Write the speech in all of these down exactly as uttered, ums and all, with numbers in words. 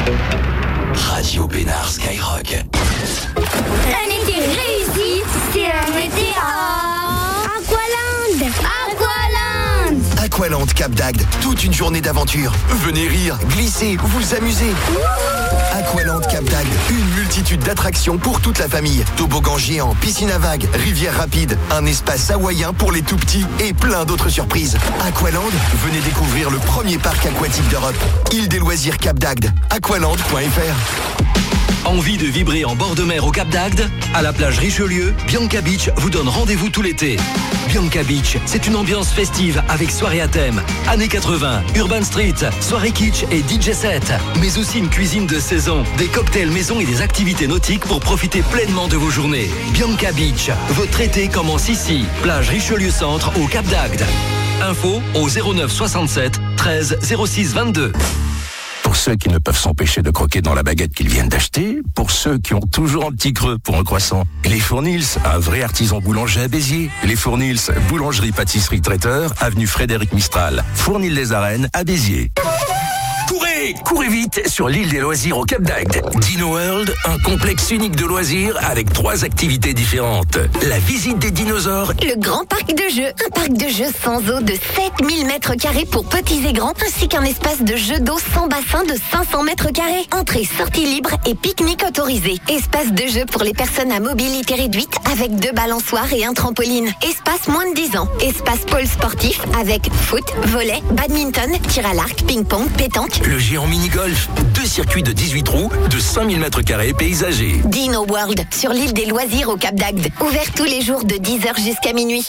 Radio Pénard Skyrock. Un été réussi, c'est un été à Aqualand. Aqualand. Aqualand Cap d'Agde, toute une journée d'aventure. Venez rire, glisser, vous amuser. Aqualand Cap d'Agde, une multitude d'attractions pour toute la famille. Toboggan géant, piscine à vagues, rivière rapide, un espace hawaïen pour les tout petits et plein d'autres surprises. Aqualand, venez découvrir le premier parc aquatique d'Europe. Île des loisirs Cap d'Agde, aqualand point f r. Envie de vibrer en bord de mer au Cap d'Agde? À la plage Richelieu, Bianca Beach vous donne rendez-vous tout l'été. Bianca Beach, c'est une ambiance festive avec soirée à thème, années quatre-vingts, Urban Street, soirée kitsch et D J set. Mais aussi une cuisine de saison, des cocktails maison et des activités nautiques pour profiter pleinement de vos journées. Bianca Beach, votre été commence ici, plage Richelieu Centre au Cap d'Agde. Info au zéro neuf soixante-sept treize zéro six vingt-deux. Pour ceux qui ne peuvent s'empêcher de croquer dans la baguette qu'ils viennent d'acheter, pour ceux qui ont toujours un petit creux pour un croissant, les Fournils, un vrai artisan boulanger à Béziers. Les Fournils, boulangerie, pâtisserie, traiteur, avenue Frédéric Mistral, Fournil les Arènes à Béziers. Courez, courez vite sur l'île des loisirs au Cap d'Agde. Dino World, un complexe unique de loisirs avec trois activités différentes. La visite des dinosaures. Le grand parc de jeux, un parc de jeux sans eau de sept mille mètres carrés pour petits et grands, ainsi qu'un espace de jeux d'eau sans bassin de cinq cents mètres carrés. Entrée, sortie libre et pique-nique autorisé. Espace de jeux pour les personnes à mobilité réduite avec deux balançoires et un trampoline. Espace moins de dix ans. Espace pôle sportif avec foot, volley, badminton, tir à l'arc, ping-pong, pétanque. Le géant mini-golf, deux circuits de dix-huit trous, de cinq mille mètres carrés paysagers. Dino World, sur l'île des loisirs au Cap d'Agde. Ouvert tous les jours de dix heures jusqu'à minuit.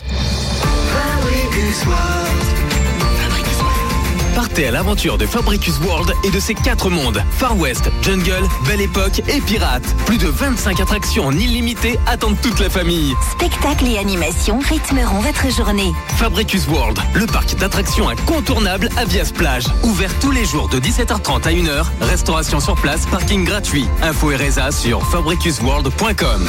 Partez à l'aventure de Fabricus World et de ses quatre mondes. Far West, Jungle, Belle Époque et Pirate. Plus de vingt-cinq attractions en illimité attendent toute la famille. Spectacles et animations rythmeront votre journée. Fabricus World, le parc d'attractions incontournable à Vias-Plage. Ouvert tous les jours de dix-sept heures trente à une heure. Restauration sur place, parking gratuit. Info et résa sur fabricus world point com.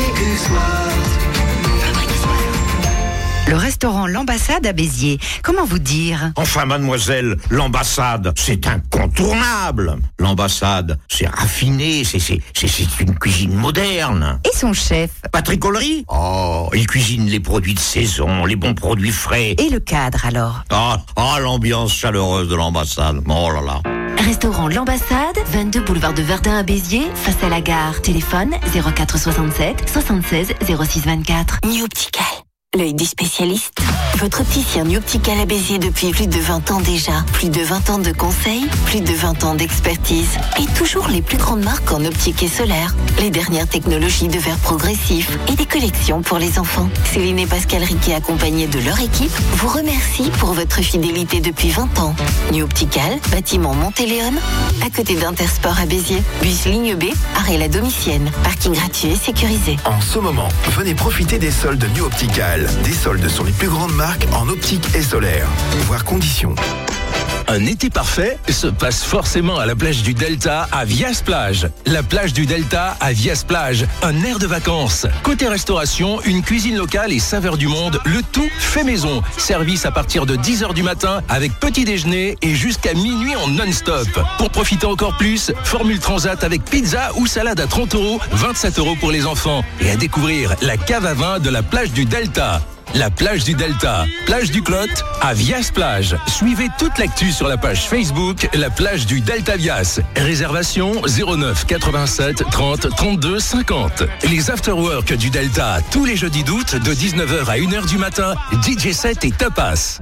Le restaurant L'Ambassade à Béziers. Comment vous dire? Enfin, mademoiselle, l'ambassade, c'est incontournable. L'ambassade, c'est raffiné, c'est, c'est, c'est, c'est une cuisine moderne. Et son chef? Patrick Ollery? Oh, il cuisine les produits de saison, les bons produits frais. Et le cadre, alors? Ah, ah, l'ambiance chaleureuse de l'ambassade. Oh là là. Restaurant L'Ambassade, vingt-deux boulevard de Verdun à Béziers, face à la gare. Téléphone zéro quatre soixante-sept soixante-seize zéro six vingt-quatre. New Optical, l'œil des spécialistes. Votre opticien New Optical à Béziers depuis plus de vingt ans déjà. Plus de vingt ans de conseils, plus de vingt ans d'expertise. Et toujours les plus grandes marques en optique et solaire. Les dernières technologies de verre progressif et des collections pour les enfants. Céline et Pascal Riquet, accompagnés de leur équipe, vous remercient pour votre fidélité depuis vingt ans. New Optical, bâtiment Montéléon, à côté d'Intersport à Béziers. Bus ligne B, arrêt la Domitienne. Parking gratuit et sécurisé. En ce moment, venez profiter des soldes New Optical. Des soldes sur les plus grandes marques en optique et solaire. Voir conditions. Un été parfait se passe forcément à la plage du Delta à Vias-Plage. La plage du Delta à Vias-Plage, un air de vacances. Côté restauration, une cuisine locale et saveurs du monde, le tout fait maison. Service à partir de dix heures du matin avec petit déjeuner et jusqu'à minuit en non-stop. Pour profiter encore plus, formule transat avec pizza ou salade à trente euros, vingt-sept euros pour les enfants. Et à découvrir la cave à vin de la plage du Delta. La plage du Delta, plage du Clot, à Vias-Plage. Suivez toute l'actu sur la page Facebook, la plage du Delta Vias. Réservation zéro neuf quatre-vingt-sept trente trente-deux cinquante. Les afterworks du Delta, tous les jeudis d'août, de dix-neuf heures à une heure du matin, D J set et tapas.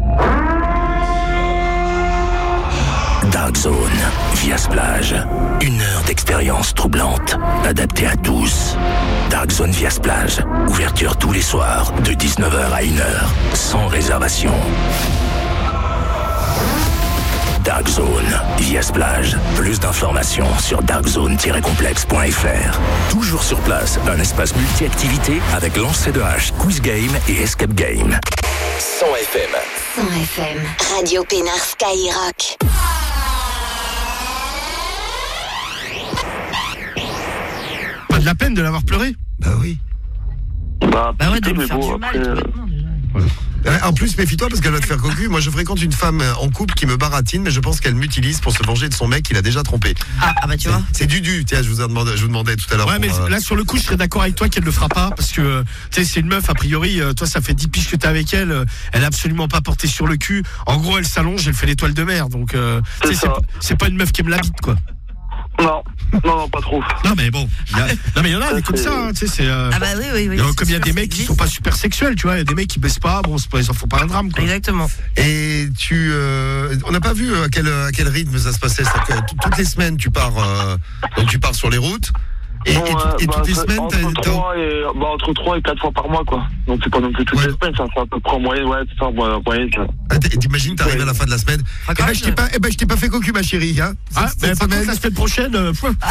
Dark Zone, Vias-Plage. Une heure d'expérience troublante, adaptée à tous. Dark Zone Vias-Plage. Ouverture tous les soirs, de dix-neuf heures à une heure, sans réservation. Dark Zone, Vias-Plage. Plus d'informations sur dark zone tiret complexe point f r. Toujours sur place, un espace multi-activité avec lancer de hache, quiz game et escape game. cent F M. cent F M. Radio Pénard Skyrock. Pas de la peine de l'avoir pleuré? Bah oui. Bah, Bah ouais, de lui mais faire bon, du mal, après, tout euh, bêtement, déjà. Ouais. Ouais, en plus, méfie-toi parce qu'elle va te faire cocu. Moi, je fréquente une femme en couple qui me baratine, mais je pense qu'elle m'utilise pour se venger de son mec qui l'a déjà trompé. Ah, ah bah tu vois. C'est du du. Tiens, je vous, ai demandé, je vous demandais tout à l'heure. Ouais, mais pour, euh... là, sur le coup, je serais d'accord avec toi qu'elle le fera pas parce que, tu sais, c'est une meuf, a priori, euh, toi, ça fait dix piges que t'es avec elle, euh, elle a absolument pas porté sur le cul. En gros, elle s'allonge, elle fait l'étoile de mer. Donc, euh, c'est, c'est, pas, c'est pas une meuf qui aime la bite, quoi. Non, non, non, pas trop. Non, mais bon, y a, non, mais il y en a des comme ça, hein, tu sais, c'est. Euh, ah, bah oui, oui, oui. Comme il y a des mecs qui sont pas super sexuels, tu vois, il y a des mecs qui baissent pas, bon, c'est pas, ils en font pas un drame, quoi. Exactement. Et tu. Euh, on n'a pas vu à quel, à quel rythme ça se passait, c'est que toutes les semaines, tu pars, euh, donc tu pars sur les routes. Et, bon, et, euh, et bah, toutes les semaines, entre trois, et, bah, entre trois et quatre fois par mois, quoi. Donc c'est pas non plus toutes ouais. les semaines, ça fait à peu près en moyenne, ouais, c'est ça, en moyenne. Ah, t'imagines, t'arrives à la fin de la semaine. Ah, eh ben, je t'ai pas, eh ben, je t'ai pas fait cocu, ma chérie, hein. Ah, mais par contre, la semaine prochaine, euh,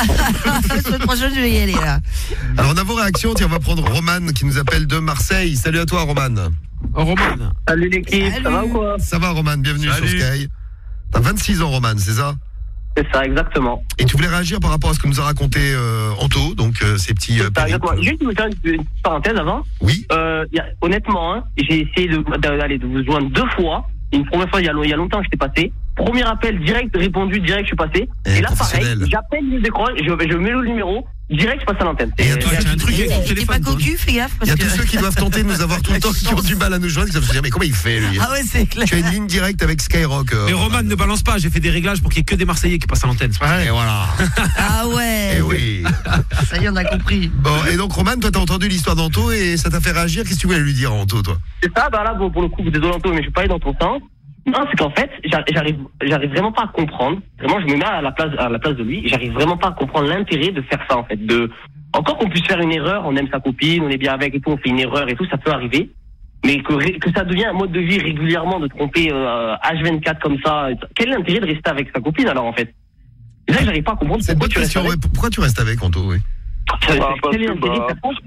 la semaine prochaine, je vais y aller, là. Alors, on a vos réactions, tiens, on va prendre Roman qui nous appelle de Marseille. Salut à toi, Roman. Oh, Roman. Salut l'équipe, Salut. ça va ou quoi? Ça va, Roman, bienvenue Salut. Sur Sky. T'as vingt-six ans, Roman, c'est ça? C'est ça, exactement. Et tu voulais réagir par rapport à ce que nous a raconté euh, Anto, donc euh, ces petits... Euh, ça, juste une petite parenthèse avant. Oui. Euh, y a, honnêtement, hein, j'ai essayé de, d'aller de vous joindre deux fois. Une première fois, il y a, il y a longtemps, j'étais passé. Premier appel, direct, répondu, direct, je suis passé. Et, et là, pareil, j'appelle, je décroche, je, je mets le numéro, direct, je passe à l'antenne. Et il y a un truc avec ton téléphone. T'es pas cocu, fais gaffe. Il y a tous ceux qui doivent tenter de nous avoir tout le temps, qui ont du mal à nous joindre, qui se dire, mais comment il fait, lui? Ah ouais, c'est clair. Tu as une ligne directe avec Skyrock. Euh, mais Roman, ne balance pas, j'ai fait des réglages pour qu'il n'y ait que des Marseillais qui passent à l'antenne. Et voilà. Ah ouais. Et oui. Ça y est, on a compris. Bon, et donc, Roman, toi, t'as entendu l'histoire d'Anto et ça t'a fait réagir. Qu'est-ce que tu voulais lui dire à Anto, toi? C'est ça, bah là, bon, pour le coup, désolé Anto, mais je suis pas allé dans ton sens. Non, c'est qu'en fait, j'arrive, j'arrive vraiment pas à comprendre. Vraiment, je me mets à la place, à la place de lui. J'arrive vraiment pas à comprendre l'intérêt de faire ça, en fait. De, encore qu'on puisse faire une erreur, on aime sa copine, on est bien avec et tout, on fait une erreur et tout, ça peut arriver. Mais que, que ça devient un mode de vie régulièrement de tromper euh, H vingt-quatre comme ça. Quel est l'intérêt de rester avec sa copine alors, en fait? C'est ça que j'arrive pas à comprendre. C'est pourquoi, tu restes avec. Ouais, pourquoi tu restes avec Anto, oui? Bah, quel est l'intérêt de faire ça?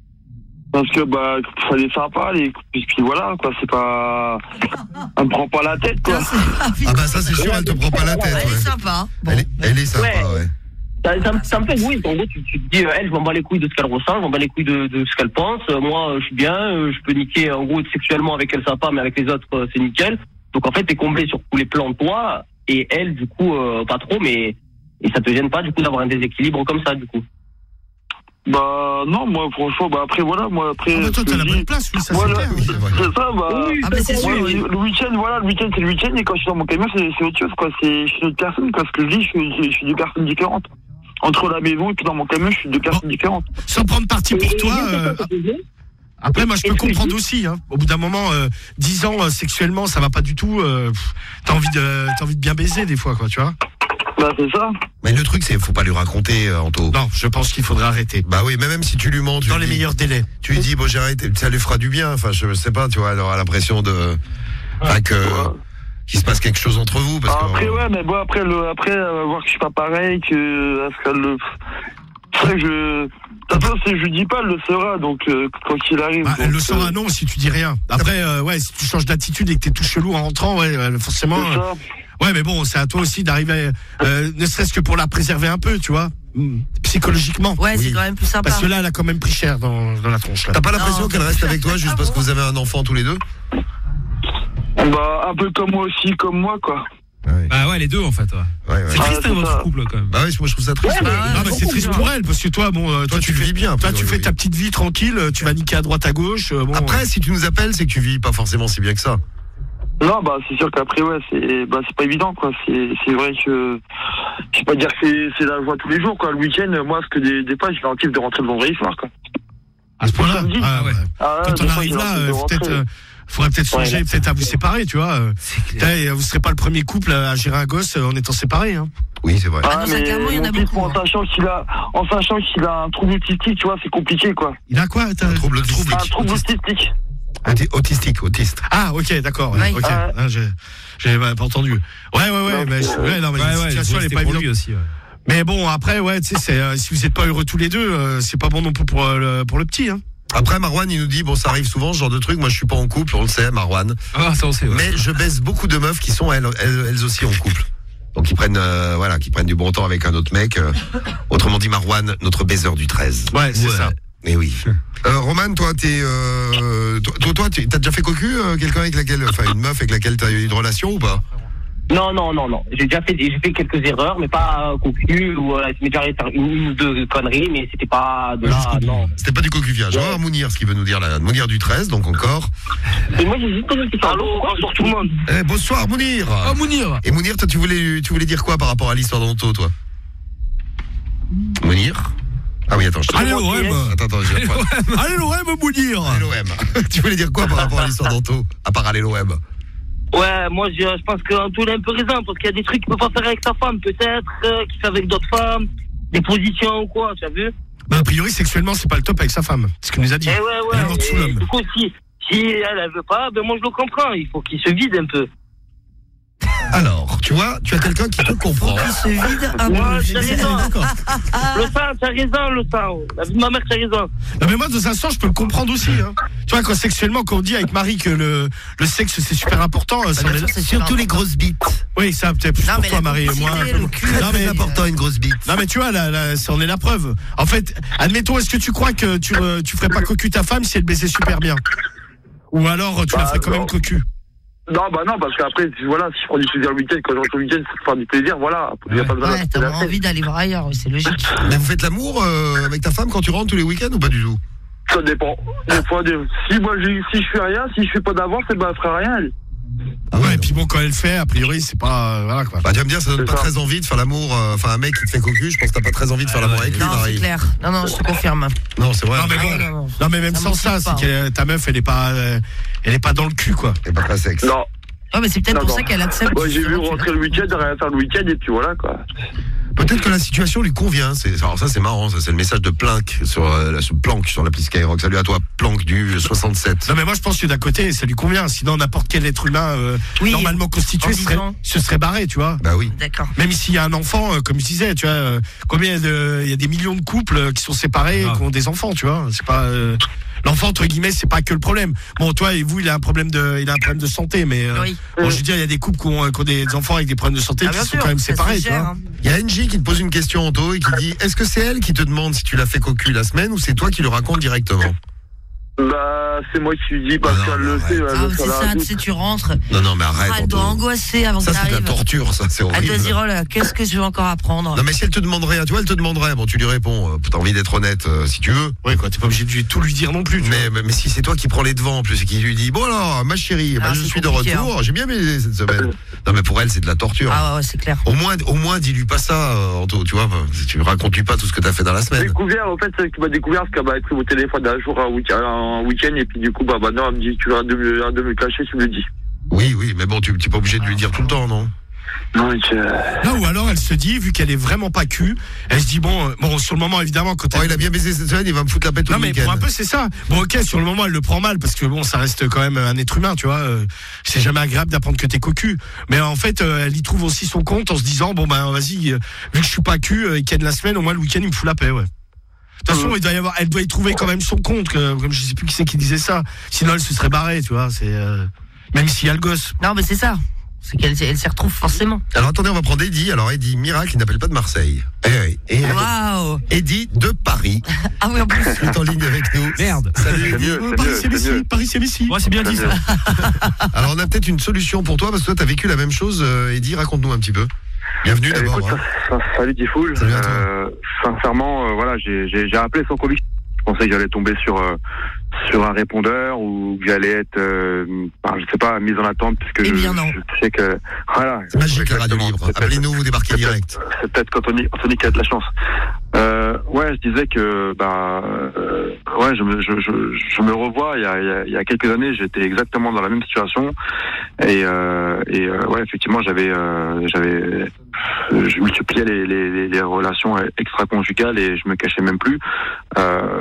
Parce que bah ça est sympa, les puis, puis voilà quoi, c'est pas, elle me prend pas la tête quoi. Ah bah ça c'est sûr, elle te prend pas la tête. Elle ouais. est sympa. Bon. Elle, est, elle est sympa, ouais. ouais. Ça, ça, ça me fait oui. En gros, tu, tu te dis, euh, elle, je m'en bats les couilles de ce qu'elle ressent, je m'en bats les couilles de, de ce qu'elle pense. Euh, moi, euh, je suis bien, euh, je peux niquer en gros sexuellement avec elle sympa, mais avec les autres euh, c'est nickel. Donc en fait, t'es comblé sur tous les plans de toi et elle, du coup, euh, pas trop, mais et ça te gêne pas du coup d'avoir un déséquilibre comme ça, du coup. Bah non, moi franchement, bah après voilà, moi après. Ah bah toi t'as la bonne place, oui, ça voilà, c'est clair. Oui, c'est ça, bah. Oui, ah bah c'est sûr. Moi, le week-end, voilà, le week-end c'est le week-end et quand je suis dans mon camion c'est, c'est autre chose quoi, c'est je suis une autre personne quoi, ce que je dis, je suis, je suis deux personnes différentes. Entre la maison et puis dans mon camion, je suis deux personnes bon. différentes. Sans prendre parti pour toi. Euh... Après, moi, je peux comprendre aussi. Hein. Au bout d'un moment, euh, dix ans euh, sexuellement, ça va pas du tout. Euh, t'as envie de, t'as envie de bien baiser des fois, quoi, tu vois. Bah c'est ça. Mais le truc c'est faut pas lui raconter euh, Anto. Non, je pense qu'il faudrait arrêter. Bah oui, mais même si tu lui mens, tu dans les dis, meilleurs délais. Tu lui dis bon j'ai arrêté, ça lui fera du bien. Enfin je sais pas, tu vois, elle aura l'impression de, enfin que ouais. qu'il se passe quelque chose entre vous. Parce après que, ouais, mais bon après le après euh, voir que je suis pas pareil, que est-ce qu'elle le, c'est que je. De toute façon, si je dis pas, elle le saura, donc euh, quand il arrive. Ah, donc, elle le saura, euh... non, si tu dis rien. Après, euh, ouais, si tu changes d'attitude et que t'es tout chelou en rentrant, ouais, forcément. C'est ça. Euh... Ouais, mais bon, c'est à toi aussi d'arriver, euh, ne serait-ce que pour la préserver un peu, tu vois, psychologiquement. Ouais, oui. C'est quand même plus sympa. Parce que là, elle a quand même pris cher dans, dans la tronche. Là. T'as pas l'impression non, qu'elle reste avec toi juste parce que vous avez un enfant tous les deux? Bah, un peu comme moi aussi, comme moi, quoi. Ouais. Bah ouais, les deux en fait. Ouais. Ouais, ouais. C'est triste ah, hein, votre ça. couple quand même. Bah ouais, moi je trouve ça triste. Ouais, bah, ouais, non, mais c'est triste pour elle parce que toi, bon, euh, toi, toi tu, tu vis bien. Toi, tu oui, fais oui. ta petite vie tranquille, tu vas niquer à droite à gauche. Euh, bon, Après, euh... si tu nous appelles, c'est que tu vis pas forcément si bien que ça. Non, bah c'est sûr qu'après ouais, c'est bah c'est pas évident quoi. C'est c'est vrai que je vais pas dire que c'est c'est la joie tous les jours quoi. Le week-end, moi, parce que des des fois, j'ai l'envie de rentrer le vendredi soir quoi. À ce point-là. Ah ouais. Ah, quand on arrive là, euh, peut-être. Euh, faudrait peut-être songer, ouais, peut-être à vous séparer, tu vois. Euh, vous serez pas le premier couple à gérer un gosse en étant séparés, hein. Oui, c'est vrai. Ah, ah non, mais clairement, il y en a beaucoup. En sachant qu'il a, en sachant qu'il a un trouble autistique, tu vois, c'est compliqué, quoi. Il a quoi? Un trouble autistique. Un trouble autistique. Autistique, autiste. Ah, ok, d'accord. Ouais. Ok. Euh... Ah, j'ai, j'ai pas entendu. Ouais, ouais, ouais. Donc, mais, euh... ouais, non, mais ouais, la ouais, situation, elle est pas évidente. Aussi, ouais. Mais bon, après, ouais, tu sais, c'est, euh, si vous êtes pas heureux tous les deux, euh, c'est pas bon non plus pour, euh, pour le petit, hein. Après, Marwan, il nous dit, bon, ça arrive souvent, ce genre de truc. Moi, je suis pas en couple, on le sait, Marwan. Ah, ça, on sait, ouais. Mais je baisse beaucoup de meufs qui sont, elles, elles, elles aussi en couple. Donc, ils prennent, euh, voilà, qui prennent du bon temps avec un autre mec. Euh, autrement dit, Marwan, notre baiser du treize. Ouais, c'est ouais. ça. Eh oui. Euh, Roman, toi, t'es, euh, toi, toi, t'es- t'as déjà fait cocu euh, quelqu'un avec laquelle, enfin une meuf avec laquelle t'as eu une relation ou pas? Non, non, non, non. J'ai déjà fait, j'ai fait quelques erreurs, mais pas euh, cocu ou euh, il m'est déjà arrivé de faire une, une ou deux conneries, mais c'était pas de là, non. C'était pas du cocufiage. On va voir Mounir, ce qu'il veut nous dire là. Mounir du treize, donc encore. Et moi, j'ai juste posé une question. Allô, bonsoir tout le monde. Eh, bonsoir Mounir. Oh Mounir. Et Mounir, toi, tu voulais, tu voulais dire quoi par rapport à l'histoire d'Anto, toi? Mounir? Ah oui, attends, je te Allez l'O M. Attends, attends, j'ai pas. Allez l'O M, Mounir. Allez l'O M. Tu voulais dire quoi par rapport à l'histoire d'Anto, à part aller l'O M? Ouais, moi je, je pense qu'Anto il a un peu raison, parce qu'il y a des trucs qu'il peut pas faire avec sa femme, peut-être, euh, qu'il fait avec d'autres femmes, des positions ou quoi, tu as vu? Bah, a priori, sexuellement, c'est pas le top avec sa femme. C'est ce qu'il nous a dit. Eh ouais, Elle est ouais, morte sous et l'homme. du coup, si, si elle, elle veut pas, ben moi je le comprends, il faut qu'il se vide un peu. Alors, tu vois, tu as quelqu'un qui te comprend. Il se vide un Ouais, peu. t'as raison. Le sang, t'as raison, le sang. La vie de ma mère, t'as raison. Non, mais moi, dans un sens, je peux le comprendre aussi. Hein. Tu vois, quand sexuellement, quand on dit avec Marie que le, le sexe, c'est super important, euh, ça bien en est sûr, là. c'est super Surtout les grosses bites. Oui, ça, peut-être plus Non, pour mais toi, la Marie et moi. complicité, le cul, Non, mais C'est important, une grosse bite. Non, mais tu vois, là, là, ça en est la preuve. En fait, admettons, est-ce que tu crois que tu, euh, tu ferais pas cocu ta femme si elle baisait super bien? Ou alors, tu la Bah, ferais quand non. même cocu? Non, bah non, parce qu'après, si- voilà, si je prends du plaisir le week-end, quand je rentre le week-end, c'est pour faire du plaisir, voilà. Il n'y a pas besoin Ouais, de t'as envie d'aller voir ailleurs, c'est logique. Mais vous faites l'amour euh, avec ta femme quand tu rentres tous les week-ends ou pas du tout? Ça dépend. Des fois, des- si moi, j'ai- si je fais rien, si je fais pas d'avance, eh ben, elle fera rien, elle. Ah Ouais, et puis bon, quand elle fait, a priori, c'est pas. euh, voilà quoi. Bah, tu vas me dire, ça donne C'est pas ça. très envie de faire l'amour. euh, Enfin, un mec qui te fait cocu, je pense que t'as pas très envie de faire l'amour avec lui, Non, c'est Marie. clair. Non, non, je te confirme. Non, c'est vrai. Non, mais Ah, bon. non, non. Non, mais même Ça sans motive ça, pas, c'est hein. que ta meuf, elle est pas, euh, elle est pas dans le cul, quoi. C'est pas très sexe. Non. Ouais, mais c'est peut-être Non, pour non. ça qu'elle accepte. Moi, j'ai vu justement, tu rentrer l'as- le week-end, rien faire le week-end, et puis voilà, quoi. Peut-être que la situation lui convient. C'est, alors ça, c'est marrant. Ça, c'est le message de Planck sur, euh, la- sur Planck sur l'appli Skyrock. Salut à toi, Planck du soixante-sept. Non, mais moi, je pense que d'un côté, ça lui convient. Sinon, n'importe quel être humain euh, Oui, normalement constitué en serait, disant. se serait barré, tu vois. Bah oui. D'accord. Même s'il y a un enfant, euh, comme je disais, tu vois, euh, combien de, il y a des millions de couples euh, qui sont séparés, et qui ont des enfants, tu vois. C'est pas euh, l'enfant entre guillemets, c'est pas que le problème. Bon, toi et vous, il a un problème de, il a un problème de santé, mais euh, Oui. bon, je veux dire, il y a des couples qui ont, qui ont des enfants avec des problèmes de santé Ah, qui bien sont sûr, quand même ça se séparés, tu gère, vois. hein. Il y a N J qui te pose une question, Anto, et qui dit est-ce que c'est elle qui te demande si tu l'as fait cocu la semaine ou c'est toi qui le raconte directement? Bah, c'est moi qui lui dis, parce Ah non, qu'elle le arrête. sait, elle Ah, le mais sait, c'est elle ça, rajoute. tu sais, tu rentres. Non, non, mais arrête. Ah, elle doit Anto. angoisser avant Ça, que c'est de la t'arrives. torture, ça, c'est Elle horrible. doit se dire, oh là, qu'est-ce que je vais encore apprendre? Non, mais si elle te demanderait, tu vois, elle te demanderait, bon, tu lui réponds, euh, t'as envie d'être honnête, euh, si tu veux. Ouais, quoi, t'es pas obligé de lui- tout lui dire non plus. tu Mais, mais, mais si c'est toi qui prends les devants en plus et qui lui dit bon alors ma chérie, bah, Ah, je c'est suis de compliqué, retour, j'ai bien aimé cette semaine. Non mais pour elle c'est de la torture. Ah ouais, ouais, c'est clair. Au moins au moins dis-lui pas ça, euh, Anto, tu vois, si tu racontes-lui pas tout ce que t'as fait dans la J'ai semaine. découvert, en fait, c'est qu'il m'a découvert parce qu'elle m'a pris au téléphone un jour, un week- un week-end, et puis du coup, bah, bah, non, elle me dit, tu vas de me, de me le cacher, tu me le dis. Oui oui, mais bon tu t'es pas obligé de lui dire tout le temps, non? Non, mais tu- Non, ou alors elle se dit, vu qu'elle est vraiment pas cul, elle se dit bon, euh, bon sur le moment évidemment quand elle... Oh, il a bien baisé cette semaine, il va me foutre la pète tout Non le mais week-end. pour un peu c'est ça. Bon ok, sur le moment elle le prend mal parce que bon ça reste quand même un être humain, tu vois. euh, c'est jamais agréable d'apprendre que t'es cocu. Mais en fait euh, elle y trouve aussi son compte en se disant bon ben vas-y, euh, vu que je suis pas cul, euh, week-end la semaine, au moins le week-end il me fout la paix, ouais. De toute façon, il doit y avoir, elle doit y trouver quand même son compte, que, comme je sais plus qui c'est qui disait ça. Sinon elle se serait barrée, tu vois. C'est euh, même s'il y a le gosse. Non, mais c'est ça. C'est qu'elle elle s'y retrouve forcément. Alors attendez, on va prendre Eddie. Alors Eddie, miracle, il n'appelle pas de Marseille. Eh oui. Et Waouh. Eddie de Paris. Ah oui, en plus. Il est en ligne avec nous. Merde. Salut C'est Eddie. mieux, Euh, c'est Paris mieux, c'est c'est Messi, mieux. Paris c'est Messi. Moi, c'est bien dit ça. Alors on a peut-être une solution pour toi parce que toi t'as vécu la même chose. euh, Eddie, raconte-nous un petit peu. Bienvenue Eh, d'abord. écoute, hein. ça- ça- salut Tifoul. Salut à toi. Euh, sincèrement, euh, voilà, j'ai, j'ai, j'ai appelé sans conviction. Je pensais que j'allais tomber sur euh, sur un répondeur ou que j'allais être, euh, enfin, je sais pas, mise en attente puisque Eh je, bien non. je sais que voilà. C'est magique la radio Exactement. libre. C'est peut-être- Appelez-nous, vous débarquez c'est peut-être- direct. C'est peut-être qu'Anthony Anthony qui a de la chance. Euh, ouais, je disais que bah euh, ouais, je me je, je, je me revois. Il y a, il y a il y a quelques années, j'étais exactement dans la même situation et euh, et euh, ouais, effectivement, j'avais euh, j'avais je multipliais les, les, les relations extra-conjugales et je me cachais même plus. Euh,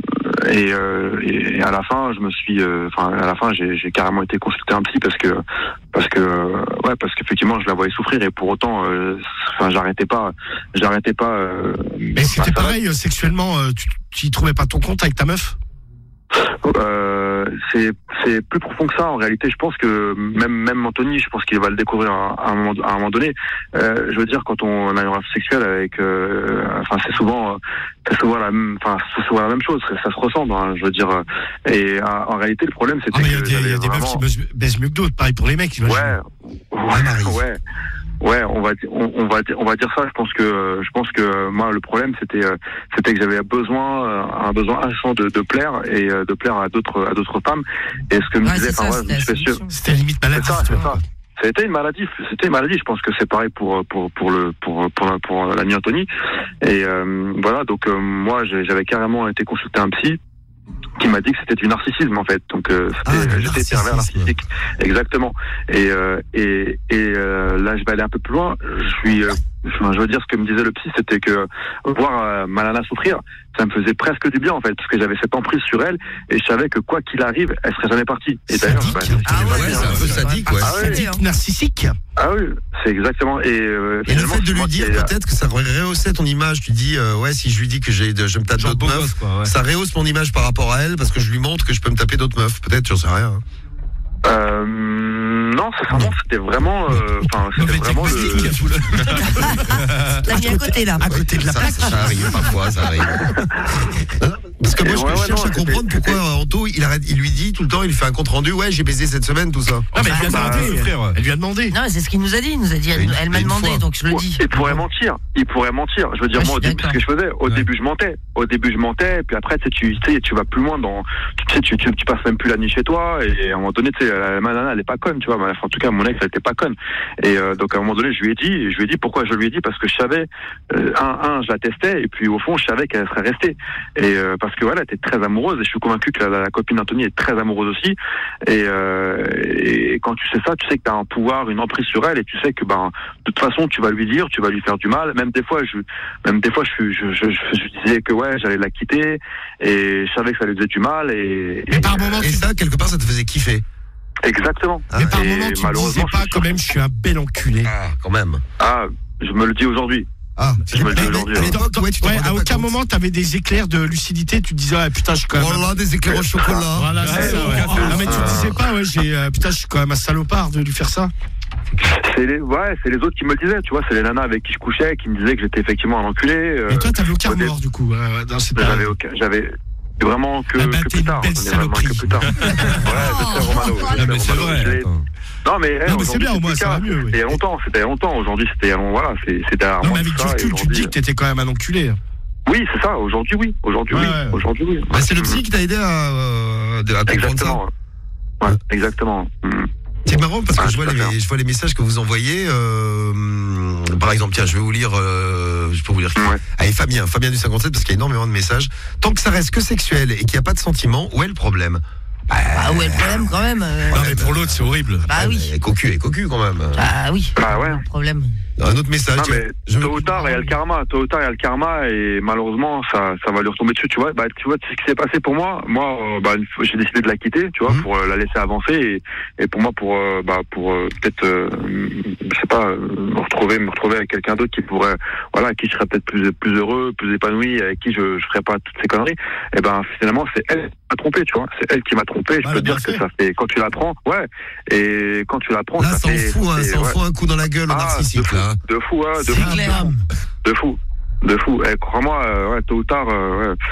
et, euh, et à la fin, je me suis, enfin euh, à la fin, j'ai, j'ai carrément été consulter un psy parce que parce que euh, ouais, parce qu'effectivement, je la voyais souffrir et pour autant, enfin, euh, j'arrêtais pas, j'arrêtais pas. Euh, Mais c'était bah, pareil, euh, sexuellement, euh, tu tu y trouvais pas ton compte avec ta meuf? Euh, c'est c'est plus profond que ça en réalité. Je pense que même même Anthony, je pense qu'il va le découvrir à, à un moment à un moment donné. Euh, je veux dire, quand on a une relation sexuelle avec, euh, enfin c'est souvent c'est souvent la même, enfin c'est souvent la même chose. Ça, ça se ressemble. Hein, je veux dire. Et euh, en réalité, le problème c'était ah, que il y a des, y a des vraiment... meufs qui baissent mieux que d'autres. Pareil pour les mecs. Ouais, ouais, ouais. Ouais, on va on, on va on va dire ça. Je pense que je pense que moi le problème c'était c'était que j'avais besoin un besoin instant de, de plaire et de plaire à d'autres à d'autres femmes. Et ce que me ouais, disait, enfin, ouais, je suis sûr, c'était limite maladif. C'est ça, c'est ça. C'était une maladie, c'était une maladie. Je pense que c'est pareil pour pour pour le pour pour pour, pour l'ami Anthony. Et euh, voilà, donc euh, moi j'avais carrément été consulter un psy qui m'a dit que c'était du narcissisme en fait. Donc euh, c'était, ah, j'étais pervers narcissique. Exactement. Et euh, et et euh, là je vais aller un peu plus loin. Je suis euh, je veux dire, ce que me disait le psy, c'était que voir euh, Malala souffrir, ça me faisait presque du bien en fait, parce que j'avais cette emprise sur elle et je savais que quoi qu'il arrive, elle serait jamais partie. Et d'ailleurs, bah, ah ouais, c'est un peu sadique, ouais. Ah ouais. Sadique, narcissique. Ah oui, c'est exactement. Et, euh, et le fait de lui dire peut-être que ça rehaussait ton image. Tu dis euh, ouais, si je lui dis que j'ai, je me tape Genre d'autres meufs, quoi, ouais. Ça rehausse mon image par rapport à elle parce que je lui montre que je peux me taper d'autres meufs. Peut-être, j'en sais rien. Hein. Euh, non, sincèrement, c'était vraiment, enfin, euh, c'était vraiment le. T'as mis à côté là. À côté de la plaque. Ça, ça arrive parfois, ça arrive. Parce que moi, je, ouais, je cherche ouais, non, à comprendre c'était... pourquoi Anto, il arrête, il lui dit tout le temps, il fait un compte rendu, ouais, j'ai baisé cette semaine, tout ça. Non, mais elle lui a demandé, frère. Elle lui a demandé. Non, c'est ce qu'il nous a dit, il nous a dit, elle, elle m'a demandé, fois. Donc je le dis. Il pourrait mentir, il pourrait mentir. Je veux dire, ouais, moi, au début, ce que je faisais, au ouais. début, je mentais. Au début, je mentais, puis après, tu sais, tu vas plus loin dans, tu sais, tu, tu, tu passes même plus la nuit chez toi, et à un moment donné, tu sais, la manana, elle est pas conne, tu vois. En tout cas, mon ex, elle était pas conne. Et euh, donc, à un moment donné, je lui ai dit, je lui ai dit pourquoi je lui ai dit, parce que je savais, euh, un, un, je la testais, et puis au fond, je savais qu'elle serait restée. Et euh, parce que voilà, elle était très amoureuse, et je suis convaincu que la, la copine d'Anthony est très amoureuse aussi. Et, euh, et quand tu sais ça, tu sais que tu as un pouvoir, une emprise sur elle, et tu sais que ben de toute façon, tu vas lui dire, tu vas lui faire du mal. Même des fois, je, même des fois, je, je, je, je, je disais que ouais, j'allais la quitter, et je savais que ça lui faisait du mal. Et, et, et, par moment, et ça, quelque part, ça te faisait kiffer. Exactement. Ah, mais par et moment, tu ne disais pas quand même, je suis un bel enculé. Ah, quand même. Ah, je me le dis aujourd'hui. Ah, je me le dis aujourd'hui. À, ouais, ouais, à aucun moment, tu avais des éclairs de lucidité, tu te disais, ah, putain, je suis quand même. Oh là, des éclairs au chocolat. Voilà, c'est ça, ouais. Non, mais tu te disais pas, ouais, j'ai, euh, putain, je suis quand même un salopard de lui faire ça. C'est les, ouais, c'est les autres qui me le disaient, tu vois, c'est les nanas avec qui je couchais, qui me disaient que j'étais effectivement un enculé. Euh, Et toi, t'avais aucun remords, du coup, euh, dans cette J'avais aucun, j'avais. Vraiment que, ah bah, que plus tard. Vraiment que plus tard. Ouais, je sais, Romano. Non, mais c'est vrai. Non, mais, non, mais c'est bien, au moins, ça va mieux. C'était il y a longtemps, c'était il y a longtemps. Aujourd'hui, c'était, voilà, c'était derrière moi. Non, mais avec du recul, tu te dis que t'étais quand même un enculé. Oui, c'est ça. Aujourd'hui, oui. Aujourd'hui, oui. Aujourd'hui, oui. Bah, c'est le psy qui t'a aidé à, euh, à comprendre ça. Ouais, exactement. C'est marrant parce que ah, je, vois les, je vois les messages que vous envoyez. Euh, par exemple, tiens, je vais vous lire. Euh, je peux vous lire. Ouais. Allez, Fabien, Fabien du cinquante-sept, parce qu'il y a énormément de messages. Tant que ça reste que sexuel et qu'il n'y a pas de sentiment, où est le problème? Bah, ah où est le problème quand même euh... Non, mais pour l'autre, c'est horrible. Bah ouais, oui. Cocu, et cocu quand même. Ah oui. Bah ouais. Le problème. Un autre message. Non, mais je... tôt ou tard, il y a le karma. Tôt ou tard, il y a le karma, et malheureusement, ça, ça va lui retomber dessus. Tu vois, bah, tu vois, ce qui s'est passé pour moi. Moi, euh, bah, j'ai décidé de la quitter, tu vois, mmh. pour euh, la laisser avancer, et, et pour moi, pour, euh, bah, pour euh, peut-être, euh, je sais pas, euh, me retrouver, me retrouver avec quelqu'un d'autre qui pourrait, voilà, avec qui je serais peut-être plus, plus heureux, plus épanoui, avec qui je, je ferais pas toutes ces conneries. Et ben, finalement, c'est elle qui m'a trompé, tu vois. C'est elle qui m'a trompé. Je ah, peux te dire fait. que ça fait, quand tu l'apprends, ouais. Et quand tu l'apprends, là, ça, ça fait. Ça en fout, hein, ça en fout un coup dans la gueule, au narcissique, là. De fou, hein, de fou, de fou, de fou. Eh, crois-moi, euh, ouais, tôt ou tard, euh, ouais,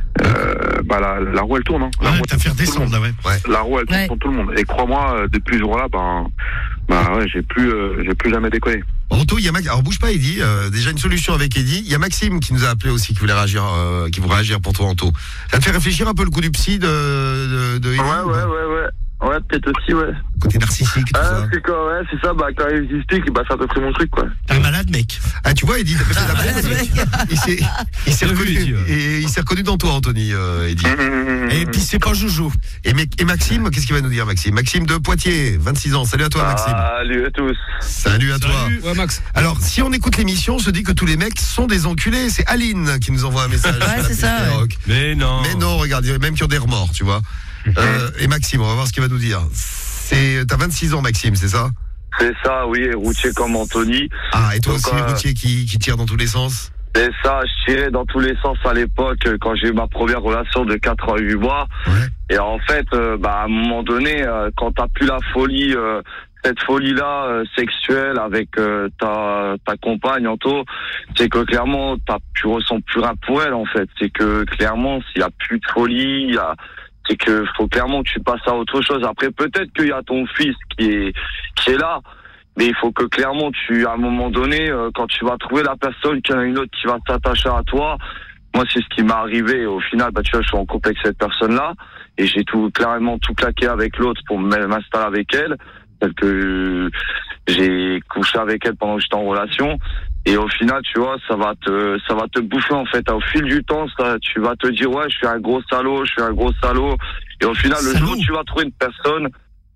euh, bah la, la roue elle tourne. Hein. La ouais, roue t'as fait redescendre, là, ouais. ouais. La roue elle tourne ouais. pour tout le monde. Et crois-moi, depuis ce jour-là, ben, bah ouais, j'ai plus, euh, j'ai plus jamais déconné. Anto, il y a Max... alors bouge pas, Eddy. Euh, déjà une solution avec Eddy. Il y a Maxime qui nous a appelé aussi, qui voulait réagir, euh, qui voulait réagir pour toi, Anto. Ça te fait réfléchir un peu le coup du psy de, de, de Eddy? Ouais, ouais, ouais, ouais. Ouais, peut-être aussi, ouais. Côté narcissique, tout ah, ça. C'est quoi, ouais, c'est ça, bah, quand il explique, bah, ça te fait mon truc, quoi. T'es un malade, mec. Ah, tu vois, Eddy, t'as fait la peine. Il s'est, il s'est reconnu, et il s'est reconnu dans toi, Anthony, euh, Eddy. Et puis, c'est pas Jojo. Et, et Maxime, qu'est-ce qu'il va nous dire, Maxime? Maxime de Poitiers, vingt-six ans. Salut à toi, Maxime. Salut à tous. Salut à toi. Salut. Ouais, Max. Alors, si on écoute l'émission, on se dit que tous les mecs sont des enculés. C'est Aline qui nous envoie un message. Ouais, c'est ça. Ouais. Mais non. Mais non, regarde, même qui ont des remords, tu vois. Euh, et Maxime, on va voir ce qu'il va nous dire. C'est, t'as vingt-six ans, Maxime, c'est ça? C'est ça, oui, routier comme Anthony. Ah, et toi Donc, aussi, euh... routier qui, qui tire dans tous les sens? C'est ça, je tirais dans tous les sens à l'époque quand j'ai eu ma première relation de quatre à huit mois. Ouais. Et en fait, euh, bah, à un moment donné, euh, quand t'as plus la folie, euh, cette folie-là euh, sexuelle avec euh, ta ta compagne, Anto, c'est que clairement, t'as, tu ressens plus rien pour elle en fait. C'est que clairement, s'il y a plus de folie, il y a, c'est que faut clairement que tu passes à autre chose. Après, peut-être qu'il y a ton fils qui est qui est là. Mais il faut que clairement, tu, à un moment donné, euh, quand tu vas trouver la personne, qu'il y en a une autre qui va s'attacher à toi. Moi, c'est ce qui m'est arrivé. Et au final, bah, tu vois, je suis en couple avec cette personne-là. Et j'ai tout, clairement tout claqué avec l'autre pour m'installer avec elle. Tel que j'ai couché avec elle pendant que j'étais en relation. Et au final, tu vois, ça va te, ça va te bouffer, en fait. Au fil du temps, ça, tu vas te dire, ouais, je suis un gros salaud, je suis un gros salaud. Et au final, le jour où tu vas trouver une personne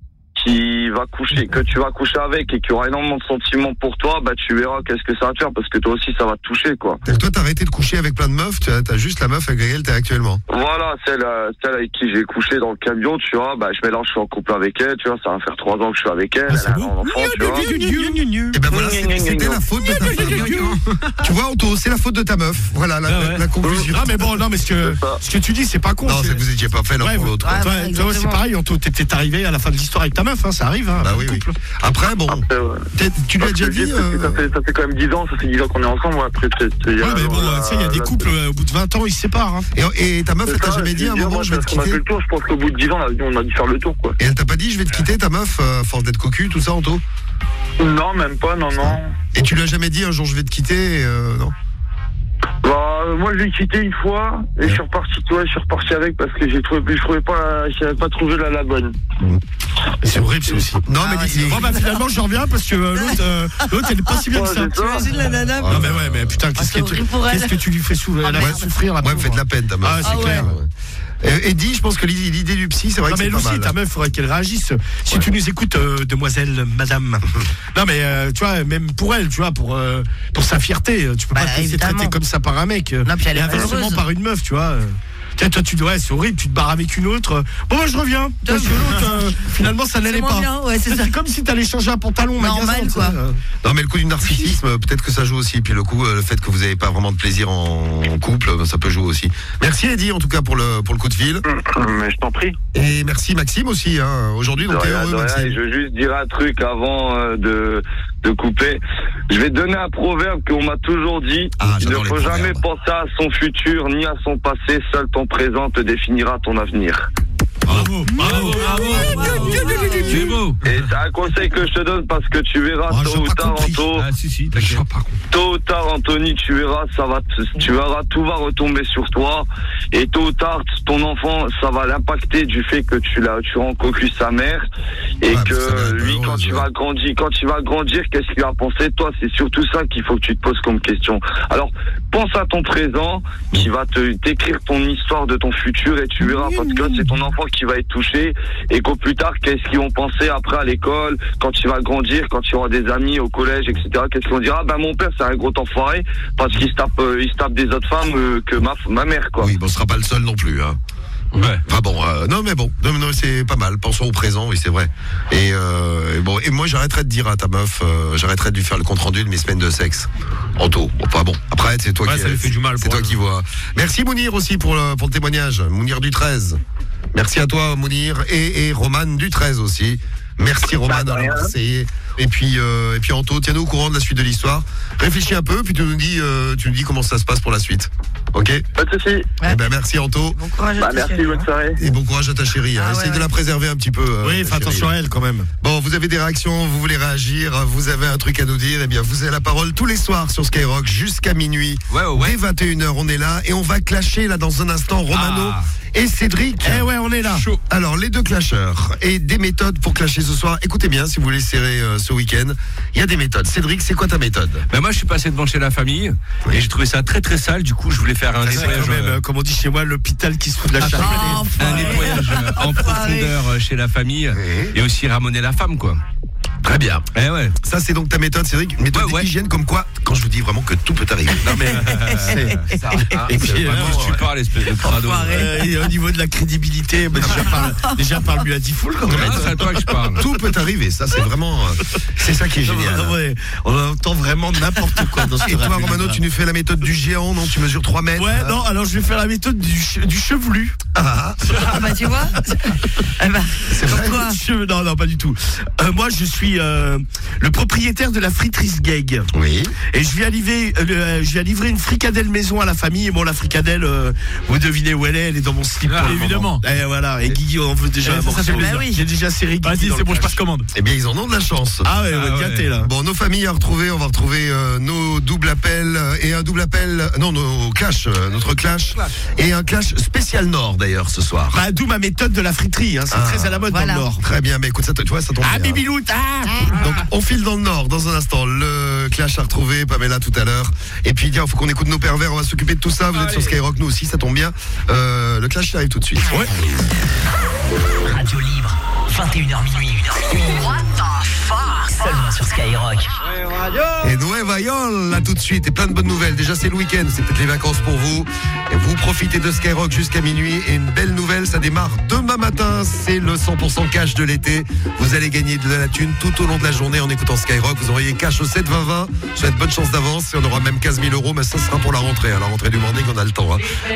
qui va coucher, que tu vas coucher avec et qui aura énormément de sentiments pour toi, bah tu verras qu'est-ce que ça va te faire parce que toi aussi ça va te toucher quoi. Et toi t'as arrêté de coucher avec plein de meufs, tu as, t'as juste la meuf avec laquelle t'es actuellement. Voilà, celle, celle avec qui j'ai couché dans le camion, tu vois, bah je mélange, je suis en couple avec elle, tu vois, ça va faire trois ans que je suis avec elle, ah, elle a un enfant, tu vois. Et ben voilà, c'était la faute de ta femme. Tu vois Anto, c'est la faute de ta meuf. Voilà la, ah ouais. la conclusion. Ah mais bon, non mais ce que, ce que tu dis c'est pas con. Non, c'est que vous étiez pas fait l'un pour l'autre. Toi c'est pareil, Anto, t'es peut-être arrivé à la fin de l'histoire avec ta meuf, hein, ça arrive. Hein. Bah oui, oui. Après, bon, Après, ouais. tu l'as déjà dit. Euh... Ça, fait, ça fait quand même dix ans, ça fait dix ans qu'on est ensemble. Après, c'est, c'est, ouais, mais bon, tu sais, il y a des couples, au bout de vingt ans, ils se séparent. Hein. Et, et ta meuf, elle t'a jamais dit à un moment, je vais te quitter. On a fait le tour, je pense qu'au bout de dix ans, on a dû faire le tour, quoi. Et elle t'a pas dit, je vais te quitter, ta meuf, à force d'être cocu, tout ça, Anto? Non, même pas, non, non. Et tu lui as jamais dit, un jour, je vais te quitter, euh, non? Bah, euh, moi je l'ai quitté une fois et ouais. je suis reparti, toi, je suis reparti avec parce que j'ai trouvé, je trouvais pas, j'avais pas trouvé la, la bonne. Mmh. C'est horrible, c'est aussi. Non, ah, mais ouais, bon, bah finalement, je reviens parce que euh, l'autre, euh, l'autre, elle est pas si bien que ça. Tu imagines la nana? Non, mais ouais, mais putain, qu'est-ce, ah, que, tu, qu'est-ce que tu lui fais souffrir, ah, ouais, souffrir là? Ouais, me fait de la peine, ta meuf. Ah, c'est ah, clair. Ouais. Et Eddie, je pense que l'idée du psy, c'est vrai non, que c'est pas mal. Non, mais aussi, ta meuf, il faudrait qu'elle réagisse. Si ouais. tu nous écoutes, euh, demoiselle, madame. Non, mais euh, tu vois, même pour elle, tu vois, pour, euh, pour sa fierté, tu peux bah, pas te laisser traiter comme ça par un mec. Non, puis elle et inversement par une meuf, tu vois. Tiens, toi, tu dois, c'est horrible, tu te barres avec une autre. Bon, moi, je reviens. Parce que l'autre, euh, finalement, ça n'allait pas. Bien, ouais, c'est, c'est comme si t'allais changer un pantalon. Normal, magasin, quoi. Non, mais le coup du narcissisme, peut-être que ça joue aussi. Puis le coup, le fait que vous n'avez pas vraiment de plaisir en couple, ça peut jouer aussi. Merci, Eddie, en tout cas, pour le, pour le coup de fil. Mais je t'en prie. Et merci, Maxime, aussi. Hein. Aujourd'hui, donc, t'es heureux, Maxime. Je veux juste dire un truc avant euh, de, de couper. Je vais donner un proverbe qu'on m'a toujours dit. Ah, il ne faut jamais penser à son futur ni à son passé. Seul ton présent te définira ton avenir. Bravo, bravo, bravo, bravo. C'est beau. Et c'est un conseil que je te donne parce que tu verras oh, tôt ou tard, Anto. Ah, si, si, tôt ou tard, Anthony, tu verras, ça va, te, tu verras, tout va retomber sur toi. Et tôt ou tard, ton enfant, ça va l'impacter du fait que tu l'as, tu rends cocu sa mère et ouais, que lui, quand tu vas grandir, quand tu vas grandir, qu'est-ce qu'il va penser de toi? C'est surtout ça qu'il faut que tu te poses comme question. Alors, pense à ton présent, qui va te décrire ton histoire de ton futur et tu verras parce que c'est ton enfant qui va être touché et qu'au plus tard, qu'est-ce qu'ils vont penser après à l'école, quand tu vas grandir, quand tu auras des amis au collège, et cetera. Qu'est-ce qu'ils vont dire? Ah ben mon père c'est un gros enfoiré parce qu'il se tape, euh, il se tape des autres femmes euh, que ma, ma mère quoi. Oui, bon, on sera pas le seul non plus. Hein. Ouais. Enfin bon, euh, non mais bon, non, non, c'est pas mal. Pensons au présent, oui c'est vrai. Et, euh, et bon, et moi j'arrêterai de dire à ta meuf, euh, j'arrêterai de lui faire le compte rendu de mes semaines de sexe. En tôt. Bon, pas bon. Après c'est toi ouais, qui, ça lui fait du mal. C'est toi elle. Qui vois. Merci Mounir aussi pour le, pour le témoignage. Mounir du treize. Merci à toi Mounir et, et Romane du treize aussi. Merci Romane, alors Marseillais. Et puis euh, et puis Anto, tiens-nous au courant de la suite de l'histoire. Réfléchis un peu, puis tu nous dis euh, tu nous dis comment ça se passe pour la suite. Ok? Pas de soucis. Ouais. Eh ben merci Anto. Bon courage à bah, ta merci, chérie. Bonne soirée. Et bon courage à ta chérie. Ah, hein. Essaye ouais, de ouais. la préserver un petit peu. Euh, oui, fais attention à elle quand même. Bon, vous avez des réactions, vous voulez réagir, vous avez un truc à nous dire, eh bien vous avez la parole tous les soirs sur Skyrock jusqu'à minuit. Ouais, ouais. Dès vingt et une heures, on est là et on va clasher là dans un instant Romano. Ah. Et Cédric. Eh ouais, on est là. Chaud. Alors, les deux clasheurs et des méthodes pour clasher ce soir. Écoutez bien, si vous voulez serrer euh, ce week-end, il y a des méthodes. Cédric, c'est quoi ta méthode? Ben moi, je suis passé devant chez la famille oui. et j'ai trouvé ça très très sale. Du coup, je voulais faire un ça nettoyage. Quand même, euh, comme on dit chez moi, l'hôpital qui se fout de la ah, charge. Un nettoyage en profondeur chez la famille oui. et aussi ramener la femme, quoi. Très bien. Eh ouais. Ça, c'est donc ta méthode, Cédric. Une méthode Ouais, ouais. d'hygiène comme quoi, quand je vous dis vraiment que tout peut arriver. Non, mais c'est. Ça, Et puis, vraiment, euh, tu parles, espèce de crado. Euh, et au niveau de la crédibilité, bah, déjà parle, déjà parle mieux à Tifoul quand même. Ah, c'est à toi que je parle. Tout peut arriver, ça c'est vraiment, euh, c'est ça qui est génial. Ouais, on entend vraiment n'importe quoi dans ce Et toi, Romano, tu nous fais la méthode du géant, non? Tu mesures trois mètres. Ouais, non, alors je vais faire la méthode du, che- du chevelu. Ah, Ah bah tu vois. Eh ben, c'est vrai. pourquoi Chevelu- Non, non, pas du tout. Euh, moi, je suis euh, le propriétaire de la friterie Sgeg. Oui. Et je viens livrer, euh, le- je viens livrer une fricadelle maison à la famille. Et bon, la fricadelle, euh, vous devinez où elle est, elle est dans mon slip. Ah, pour le évidemment. moment. Et voilà. Et Guigui, on veut déjà Eh, un ça, ça morceau. fait plaisir. Bah oui. J'ai déjà serré Guigui. Vas-y, dans c'est le bon, je cache. passe commande. Eh bien, ils en ont de la chance. Ah ouais, Ah ouais, ouais. gâté là. Bon, nos familles à retrouver, on va retrouver euh, nos doubles appels euh, et un double appel, euh, non, nos clash, euh, notre clash, et un clash spécial Nord d'ailleurs ce soir. Bah, d'où ma méthode de la friterie. Hein. C'est Ah, très à la mode voilà. dans le Nord. Très bien, mais écoute, ça, te- tu vois, ça tombe Ah, bien. Bibilout, ah Donc, on file dans le Nord dans un instant. Le clash à retrouver, Pamela tout à l'heure. Et puis, tiens, il faut qu'on écoute nos pervers, on va s'occuper de tout ça. Vous êtes sur Skyrock, nous aussi, ça tombe bien. Euh, le clash, il arrive tout de suite. Ouais. Radio libre, vingt et une heures minuit. What the fuck? Seulement sur Skyrock. Et Nueva York, là tout de suite, et plein de bonnes nouvelles. Déjà c'est le week-end, c'est peut-être les vacances pour vous. Et vous profitez de Skyrock jusqu'à minuit. Et une belle nouvelle, ça démarre demain matin. C'est le cent pour cent cash de l'été. Vous allez gagner de la thune tout au long de la journée en écoutant Skyrock. Vous envoyez cash au sept vingt vingt. Je vous souhaite bonne chance d'avance. Et on aura même quinze mille euros, mais ça sera pour la rentrée. À la rentrée du morning, on a le temps. Hein.